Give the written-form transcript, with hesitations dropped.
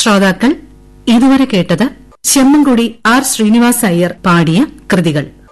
ശ്രോതാക്കൾ ഇതുവരെ കേട്ടത് ചെമ്മൻകുടി ആർ ശ്രീനിവാസ് അയ്യർ പാടിയ കൃതികൾ.